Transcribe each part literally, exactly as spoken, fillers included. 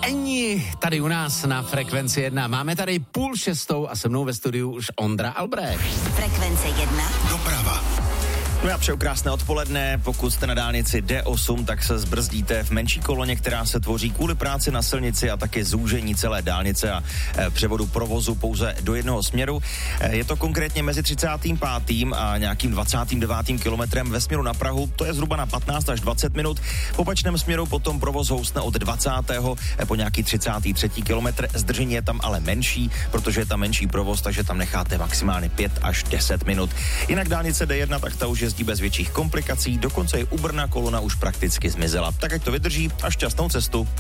Eni tady u nás na Frekvenci jedna. Máme tady půl šestou a se mnou ve studiu už Ondra Albrecht. Frekvence jedna. Doprava. No a přeju krásné odpoledne. Pokud jste na dálnici D osm, tak se zbrzdíte v menší koloně, která se tvoří kvůli práci na silnici a také zúžení celé dálnice a e, převodu provozu pouze do jednoho směru. E, je to konkrétně mezi třicátým pátým a nějakým dvacátým devátým kilometrem ve směru na Prahu. To je zhruba na patnáct až dvacet minut. V opačném směru potom provoz houstne od dvacátého po nějaký třicátý třetí kilometr. Zdržení je tam ale menší, protože je tam menší provoz, takže tam necháte maximálně pět až deset minut. Jinak dálnice D jedna, tak ta už jezdí bez větších komplikací, dokonce i u Brna kolona už prakticky zmizela. Tak ať to vydrží a šťastnou cestu.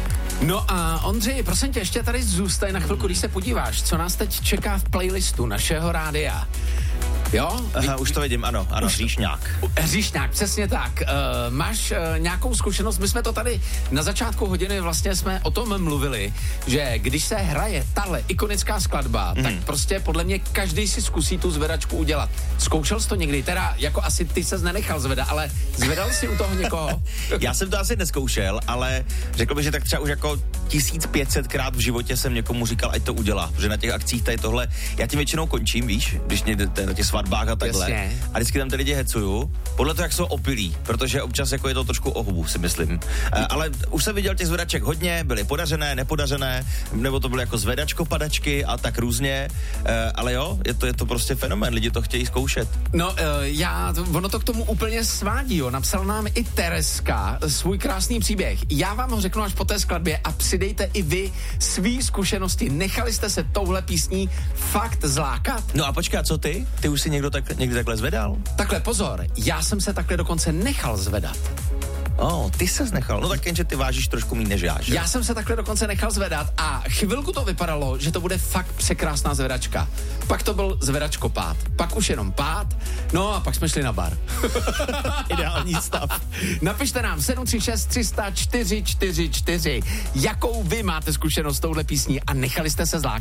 No a Ondřej, prosím tě, ještě tady zůstaj na chvilku, když se podíváš, co nás teď čeká v playlistu našeho rádia. Jo? Aha, už to vidím, ano, ano, hříšňák. Hříšňák, přesně tak. Uh, máš uh, nějakou zkušenost? My jsme to tady na začátku hodiny vlastně jsme o tom mluvili, že když se hraje tahle ikonická skladba, mm. tak prostě podle mě každý si zkusí tu zvedačku udělat. Zkoušel jsi to někdy? Teda jako asi ty ses nenechal zvedat, ale zvedal jsi u toho někoho? Já jsem to asi neskoušel, ale řekl bych, že tak třeba už jako tisíc pět set krát v životě jsem někomu říkal, ať to udělá, že na těch akcích tady tohle, já tím většinou končím, víš, když někde na těch svatbách a takhle. Jasně. A vždycky tam ty lidi hecuju, podle toho, jak jsou opilí, protože občas jako je to trošku o hubu, si myslím. E, ale už jsem viděl těch zvedaček hodně, byly podařené, nepodařené, nebo to byly jako zvedačko padačky a tak různě, e, ale jo, je to, je to prostě fenomén, lidi to chtějí zkoušet. No, e, já, ono to k tomu úplně svádí, jo. Napsal nám i Tereska svůj krásný příběh. Já vám ho řeknu až po té skladbě a přidejte i vy svý zkušenosti. Nechali jste se touhle písní fakt zlákat? No a počkej, co ty? Ty už si někdo tak, někdy takhle zvedal? Takhle, pozor, já jsem se takhle dokonce nechal zvedat. Oh, ty ses nechal. No tak jenže ty vážíš trošku méně než já, že? Já jsem se takhle dokonce nechal zvedat a chvilku to vypadalo, že to bude fakt překrásná zvedačka. Pak to byl zvedačkopád, pak už jenom pád, no a pak jsme šli na bar. Ideální stav. Napište nám sedm tři šest tři nula čtyři čtyři čtyři, jakou vy máte zkušenost s touhle písní a nechali jste se zlákat.